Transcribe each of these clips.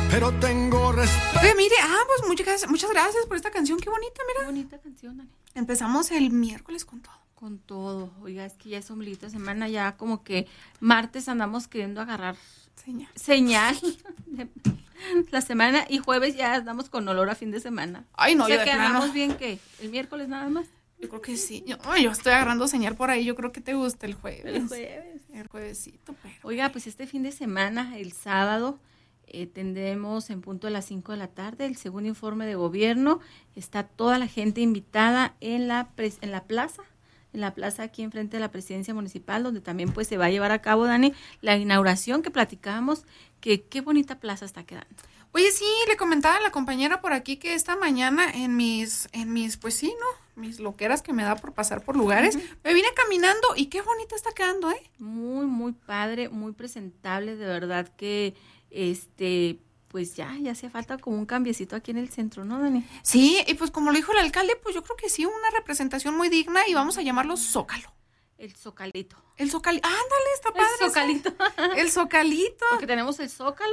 pero tengo respeto. Oye, mire, pues muchas gracias por esta canción, qué bonita, mira. Qué bonita canción, Dani. Empezamos el miércoles con todo. Con todo. Oiga, es que ya es ombliguito de semana, ya como que martes andamos queriendo agarrar señal de la semana y jueves ya andamos con olor a fin de semana. Ay, no, o sea, yo de que plano. andamos bien que el miércoles nada más. Yo creo que sí. Yo estoy agarrando señal por ahí. Yo creo que te gusta el jueves. El juevesito, pero. Oiga, pues este fin de semana, el sábado, tendremos en punto a las 5 de la tarde el segundo informe de gobierno. Está toda la gente invitada en la plaza aquí enfrente de la presidencia municipal, donde también pues se va a llevar a cabo, Dani, la inauguración que platicábamos, que qué bonita plaza está quedando. Oye, sí, le comentaba a la compañera por aquí que esta mañana en mis, pues sí, ¿no? Mis loqueras que me da por pasar por lugares, me vine caminando y qué bonita está quedando, ¿eh? Muy, muy padre, muy presentable, de verdad que, pues ya hacía falta como un cambiecito aquí en el centro, ¿no, Dani? Sí, y pues como lo dijo el alcalde, pues yo creo que sí, una representación muy digna y vamos a llamarlo Zócalo. El Zocalito. El Zocalito, ándale, está padre. El Zocalito. El Zocalito. Porque tenemos el Zócalo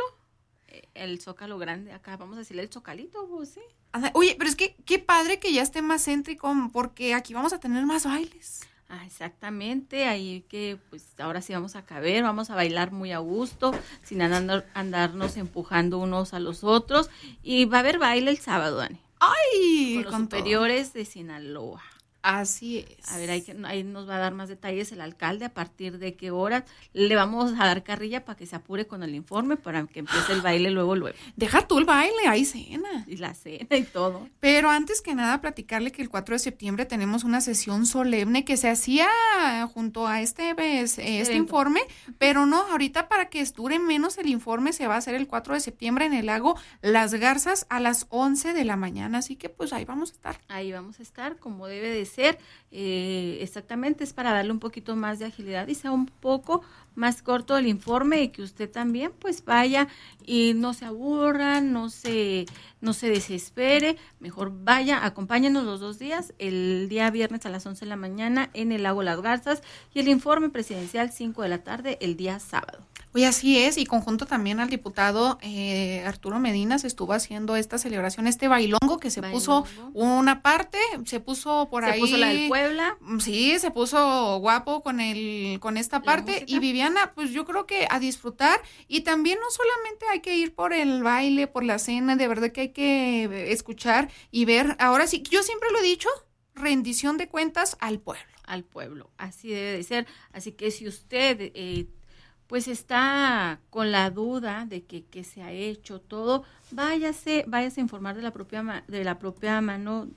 grande, acá vamos a decirle el Zocalito, pues sí. Oye, pero es que qué padre que ya esté más céntrico, porque aquí vamos a tener más bailes. Exactamente, ahí que pues ahora sí vamos a caber, vamos a bailar muy a gusto, sin andarnos empujando unos a los otros, y va a haber baile el sábado, Dani. ¡Ay! Con los superiores de Sinaloa. Así es. A ver, ahí nos va a dar más detalles el alcalde, a partir de qué hora le vamos a dar carrilla para que se apure con el informe, para que empiece el baile luego. Deja tú el baile, hay cena. Y la cena y todo. Pero antes que nada, platicarle que el 4 de septiembre tenemos una sesión solemne que se hacía junto a este informe, pero no, ahorita para que dure menos el informe se va a hacer el 4 de septiembre en el lago Las Garzas a las 11 de la mañana, así que pues ahí vamos a estar. Ahí vamos a estar, como debe de ser. Exactamente, es para darle un poquito más de agilidad y sea un poco más corto el informe, y que usted también pues vaya y no se aburra, no se desespere, mejor vaya, acompáñenos los 2 días, el día viernes a las 11 de la mañana en el lago Las Garzas, y el informe presidencial 5 de la tarde el día sábado. Oye, así es, y conjunto también al diputado Arturo Medina se estuvo haciendo esta celebración, este bailongo que se puso una parte, se puso por ahí. Se puso la del Puebla. Sí, se puso guapo con esta parte, y Viviana, pues yo creo que a disfrutar, y también no solamente hay que ir por el baile, por la cena, de verdad que hay que escuchar y ver, ahora sí, yo siempre lo he dicho, rendición de cuentas al pueblo. Al pueblo, así debe de ser, así que si usted pues está con la duda de que se ha hecho todo, váyase a informar de la propia mano,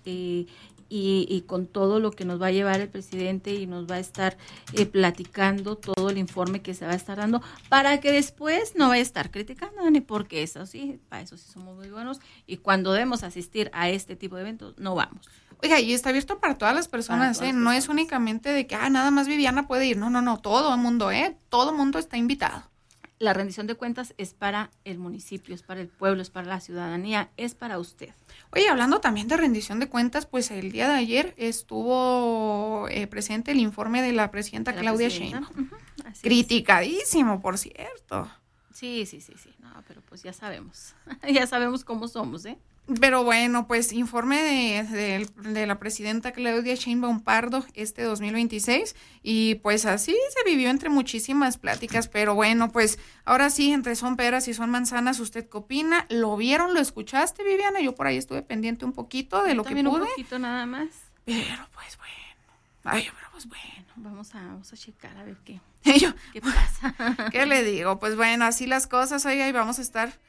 y con todo lo que nos va a llevar el presidente, y nos va a estar platicando todo el informe que se va a estar dando, para que después no vaya a estar criticando, ni porque eso sí, para eso sí somos muy buenos, y cuando debemos asistir a este tipo de eventos, no vamos. Oiga, y está abierto para todas las personas, no es únicamente de que nada más Viviana puede ir, no, todo el mundo, todo el mundo está invitado. La rendición de cuentas es para el municipio, es para el pueblo, es para la ciudadanía, es para usted. Oye, hablando también de rendición de cuentas, pues el día de ayer estuvo presente el informe de la presidenta Claudia Sheinbaum. Criticadísimo, por cierto. Sí, no, pero pues ya sabemos cómo somos, Pero bueno, pues informe de la presidenta Claudia Sheinbaum Pardo 2026, y pues así se vivió entre muchísimas pláticas, pero bueno, pues ahora sí, entre son peras y son manzanas, ¿usted qué opina? ¿Lo vieron, lo escuchaste, Viviana? Yo por ahí estuve pendiente un poquito de lo que pude. Un poquito nada más. Pero pues bueno. Vamos a checar a ver qué pasa. ¿Qué le digo? Pues bueno, así las cosas, oiga, y vamos a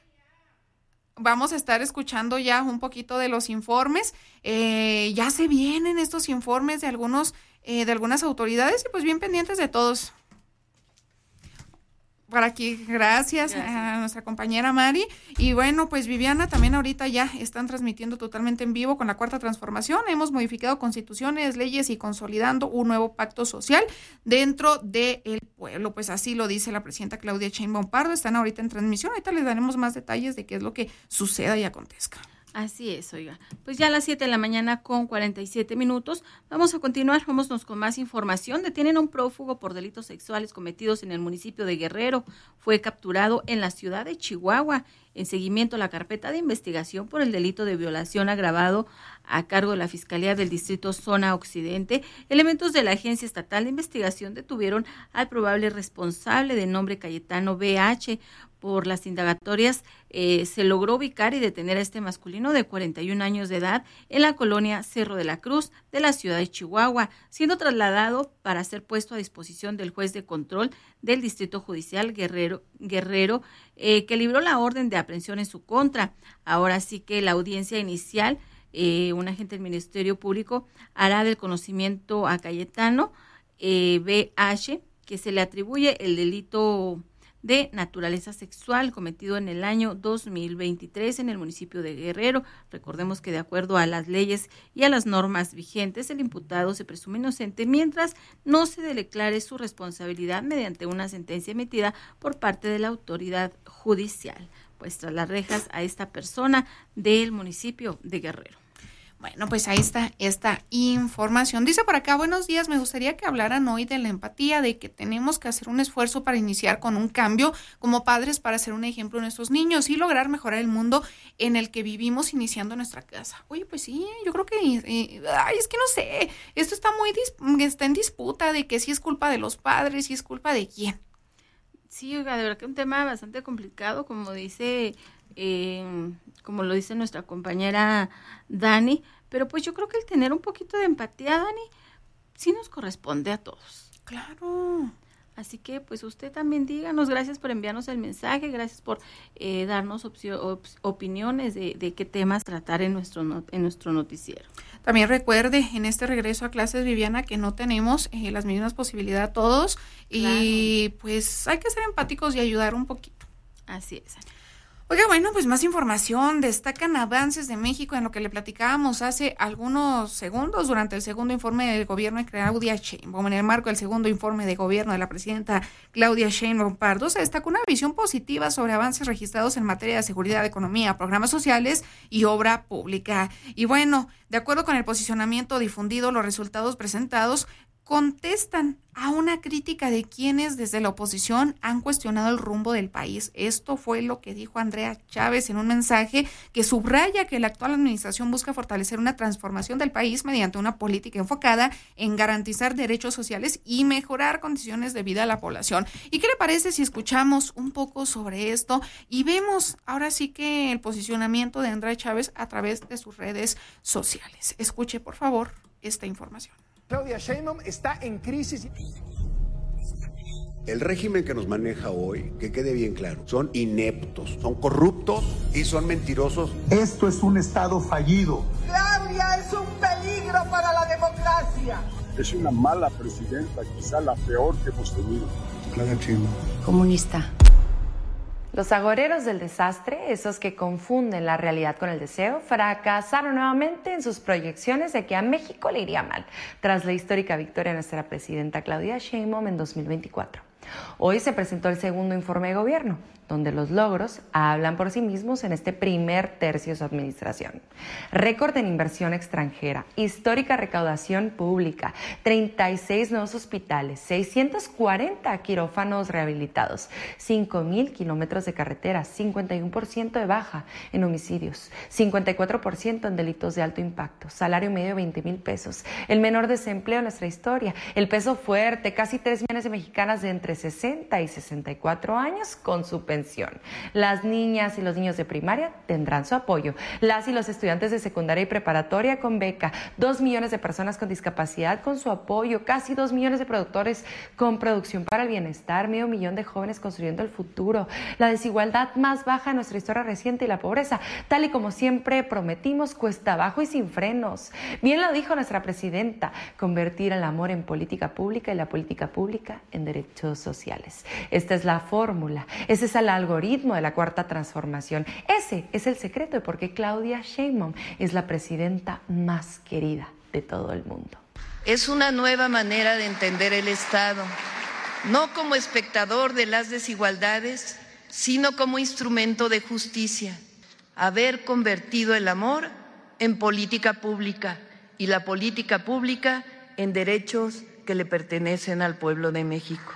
estar escuchando ya un poquito de los informes. Ya se vienen estos informes de algunas autoridades, y pues bien pendientes de todos. Por aquí, gracias a nuestra compañera Mari. Y bueno, pues Viviana, también ahorita ya están transmitiendo totalmente en vivo con la Cuarta Transformación. Hemos modificado constituciones, leyes y consolidando un nuevo pacto social dentro del pueblo. Pues así lo dice la presidenta Claudia Sheinbaum Pardo. Están ahorita en transmisión. Ahorita les daremos más detalles de qué es lo que suceda y acontezca. Así es, oiga. Pues ya a las 7 de la mañana con 47 minutos. Vamos a continuar, vámonos con más información. Detienen a un prófugo por delitos sexuales cometidos en el municipio de Guerrero. Fue capturado en la ciudad de Chihuahua. En seguimiento a la carpeta de investigación por el delito de violación agravado a cargo de la Fiscalía del Distrito Zona Occidente, elementos de la Agencia Estatal de Investigación detuvieron al probable responsable de nombre Cayetano BH. Por las indagatorias se logró ubicar y detener a este masculino de 41 años de edad en la colonia Cerro de la Cruz de la ciudad de Chihuahua, siendo trasladado para ser puesto a disposición del juez de control del Distrito Judicial Guerrero, que libró la orden de aprehensión en su contra. Ahora sí que la audiencia inicial, un agente del Ministerio Público hará del conocimiento a Cayetano BH, que se le atribuye el delito de naturaleza sexual cometido en el año 2023 en el municipio de Guerrero. Recordemos que de acuerdo a las leyes y a las normas vigentes, el imputado se presume inocente mientras no se declare su responsabilidad mediante una sentencia emitida por parte de la autoridad judicial. Pues tras las rejas a esta persona del municipio de Guerrero. Bueno, pues ahí está esta información. Dice por acá, buenos días, me gustaría que hablaran hoy de la empatía, de que tenemos que hacer un esfuerzo para iniciar con un cambio como padres para ser un ejemplo a nuestros niños y lograr mejorar el mundo en el que vivimos iniciando nuestra casa. Oye, pues sí, yo creo que, es que no sé, esto está está en disputa de que si es culpa de los padres, si es culpa de quién. Sí, oiga, de verdad que un tema bastante complicado, como lo dice nuestra compañera Dani, pero pues yo creo que el tener un poquito de empatía, Dani, sí nos corresponde a todos. Claro. Así que pues usted también díganos, gracias por enviarnos el mensaje, gracias por darnos opiniones de qué temas tratar en nuestro noticiero. También recuerde, en este regreso a clases, Viviana, que no tenemos las mismas posibilidades todos, claro. Y pues hay que ser empáticos y ayudar un poquito. Así es. Oiga, bueno, pues más información. Destacan avances de México en lo que le platicábamos hace algunos segundos durante el segundo informe del gobierno de Claudia Sheinbaum. En el marco del segundo informe de gobierno de la presidenta Claudia Sheinbaum Pardo, se destacó una visión positiva sobre avances registrados en materia de seguridad, economía, programas sociales y obra pública. Y bueno, de acuerdo con el posicionamiento difundido, los resultados presentados contestan a una crítica de quienes desde la oposición han cuestionado el rumbo del país. Esto fue lo que dijo Andrea Chávez en un mensaje que subraya que la actual administración busca fortalecer una transformación del país mediante una política enfocada en garantizar derechos sociales y mejorar condiciones de vida a la población. ¿Y qué le parece si escuchamos un poco sobre esto y vemos ahora sí que el posicionamiento de Andrea Chávez a través de sus redes sociales? Escuche, por favor, esta información. Claudia Sheinbaum está en crisis. El régimen que nos maneja hoy, que quede bien claro, son ineptos, son corruptos y son mentirosos. Esto es un Estado fallido. Claudia es un peligro para la democracia. Es una mala presidenta, quizá la peor que hemos tenido. Claudia Sheinbaum. Comunista. Los agoreros del desastre, esos que confunden la realidad con el deseo, fracasaron nuevamente en sus proyecciones de que a México le iría mal, tras la histórica victoria de nuestra presidenta Claudia Sheinbaum en 2024. Hoy se presentó el segundo informe de gobierno, donde los logros hablan por sí mismos en este primer tercio de su administración. Récord en inversión extranjera, histórica recaudación pública, 36 nuevos hospitales, 640 quirófanos rehabilitados, 5,000 kilómetros de carreteras, 51% de baja en homicidios, 54% en delitos de alto impacto, salario medio de 20,000 pesos, el menor desempleo en nuestra historia, el peso fuerte, casi 3 millones de mexicanas de entre 60 y 64 años con su pensión. Las niñas y los niños de primaria tendrán su apoyo. Las y los estudiantes de secundaria y preparatoria con beca. 2 millones de personas con discapacidad con su apoyo. Casi 2 millones de productores con producción para el bienestar. 500,000 de jóvenes construyendo el futuro. La desigualdad más baja en nuestra historia reciente y la pobreza, tal y como siempre prometimos, cuesta abajo y sin frenos. Bien lo dijo nuestra presidenta, convertir el amor en política pública y la política pública en derechos sociales. Esta es la fórmula. Ese es el algoritmo de la cuarta transformación. Ese es el secreto de por qué Claudia Sheinbaum es la presidenta más querida de todo el mundo. Es una nueva manera de entender el Estado, no como espectador de las desigualdades, sino como instrumento de justicia. haber convertido el amor en política pública y la política pública en derechos que le pertenecen al pueblo de México.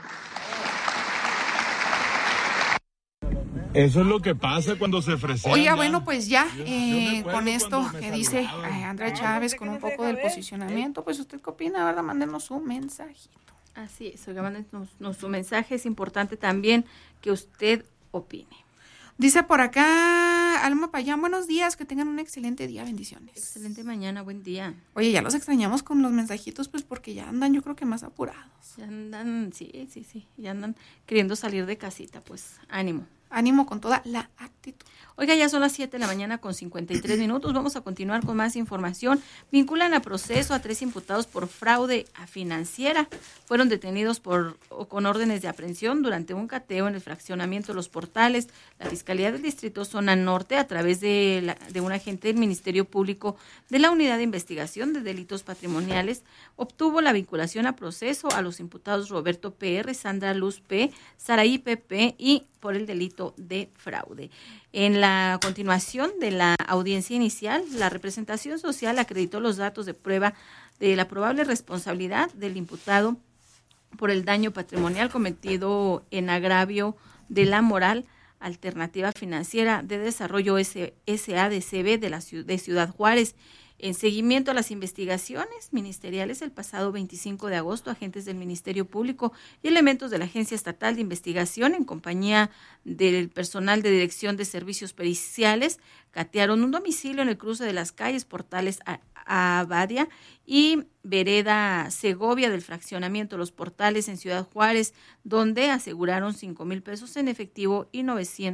Eso es lo que pasa cuando se fresean. Oiga, bueno, pues ya, con esto que dice Andrea Chávez, con un poco del posicionamiento, pues ¿usted qué opina? ¿Verdad? Mándenos un mensajito. Así es, oiga, mándenos su mensaje. Es importante también que usted opine. Dice por acá Alma Payán, buenos días, que tengan un excelente día, bendiciones. Excelente mañana, buen día. Oye, ya los extrañamos con los mensajitos, pues porque ya andan, yo creo que más apurados. Ya andan, sí, ya andan queriendo salir de casita, pues ánimo. Ánimo con toda la actitud. Oiga, ya son las 7 de la mañana con 53 minutos. Vamos a continuar con más información. Vinculan a proceso a 3 imputados por fraude a financiera. Fueron detenidos con órdenes de aprehensión durante un cateo en el fraccionamiento de Los Portales. La Fiscalía del Distrito Zona Norte, a través de un agente del Ministerio Público de la Unidad de Investigación de Delitos Patrimoniales, obtuvo la vinculación a proceso a los imputados Roberto P.R., Sandra Luz P., Saraí P.P. y por el delito de fraude. En la continuación de la audiencia inicial, la representación social acreditó los datos de prueba de la probable responsabilidad del imputado por el daño patrimonial cometido en agravio de la moral Alternativa Financiera de Desarrollo SADCB de Ciudad Juárez. En seguimiento a las investigaciones ministeriales, el pasado 25 de agosto, agentes del Ministerio Público y elementos de la Agencia Estatal de Investigación, en compañía del personal de Dirección de Servicios Periciales, catearon un domicilio en el cruce de las calles Portales Abadia y Vereda Segovia del fraccionamiento Los Portales en Ciudad Juárez, donde aseguraron 5,000 pesos en efectivo y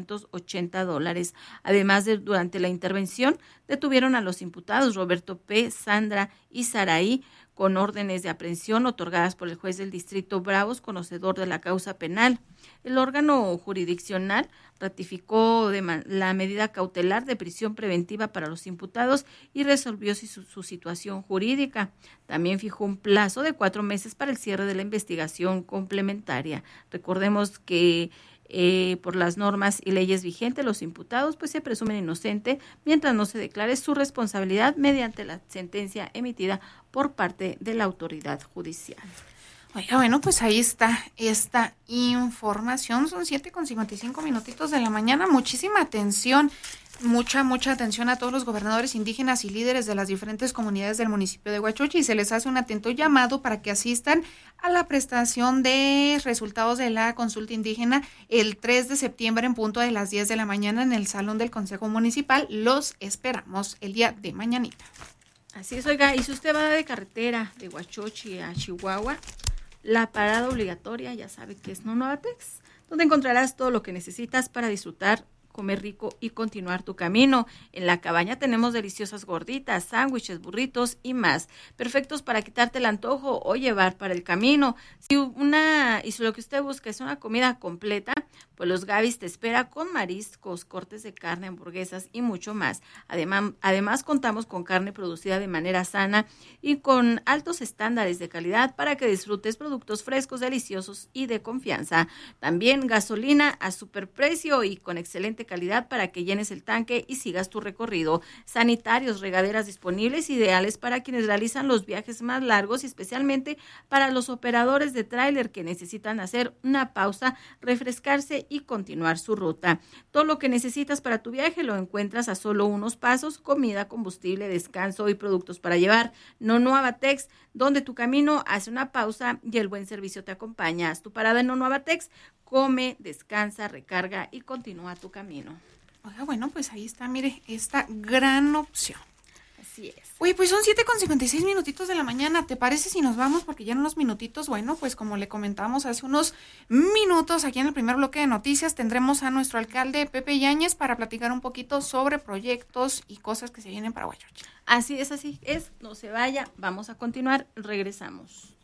$980. Además, durante la intervención, detuvieron a los imputados Roberto P., Sandra y Saraí, con órdenes de aprehensión otorgadas por el juez del Distrito Bravos, conocedor de la causa penal. El órgano jurisdiccional ratificó la medida cautelar de prisión preventiva para los imputados y resolvió su situación jurídica. También fijó un plazo de 4 meses para el cierre de la investigación complementaria. Recordemos que por las normas y leyes vigentes, los imputados pues se presumen inocentes mientras no se declare su responsabilidad mediante la sentencia emitida por parte de la autoridad judicial. Oiga, bueno, pues ahí está esta información. Son 7:55 minutitos de la mañana. Muchísima atención, mucha atención a todos los gobernadores indígenas y líderes de las diferentes comunidades del municipio de Huachuchi, y se les hace un atento llamado para que asistan a la prestación de resultados de la consulta indígena el 3 de septiembre en punto de las 10 de la mañana en el Salón del Consejo Municipal. Los esperamos el día de mañanita. Así es, oiga, y si usted va de carretera de Huachuchi a Chihuahua, la parada obligatoria ya sabe que es Nonoatex, donde encontrarás todo lo que necesitas para disfrutar, comer rico y continuar tu camino. En la cabaña tenemos deliciosas gorditas, sándwiches, burritos y más, perfectos para quitarte el antojo o llevar para el camino. Si lo que usted busca es una comida completa, pues los Gavis te espera con mariscos, cortes de carne, hamburguesas y mucho más. Además contamos con carne producida de manera sana y con altos estándares de calidad para que disfrutes productos frescos, deliciosos y de confianza. También gasolina a superprecio y con excelente calidad para que llenes el tanque y sigas tu recorrido. Sanitarios, regaderas disponibles, ideales para quienes realizan los viajes más largos y especialmente para los operadores de tráiler que necesitan hacer una pausa, refrescarse y continuar su ruta. Todo lo que necesitas para tu viaje lo encuentras a solo unos pasos: comida, combustible, descanso y productos para llevar. Nonoabatex, donde tu camino hace una pausa y el buen servicio te acompaña. Haz tu parada en Nonoabatex, come, descansa, recarga y continúa tu camino. Oiga, bueno, pues ahí está, mire, esta gran opción. Así es. Oye, pues son 7:56 minutitos de la mañana. ¿Te parece si nos vamos? Porque ya en unos minutitos, bueno, pues como le comentábamos hace unos minutos, aquí en el primer bloque de noticias tendremos a nuestro alcalde Pepe Yáñez para platicar un poquito sobre proyectos y cosas que se vienen para Huachuchi. Así es, no se vaya, vamos a continuar, regresamos.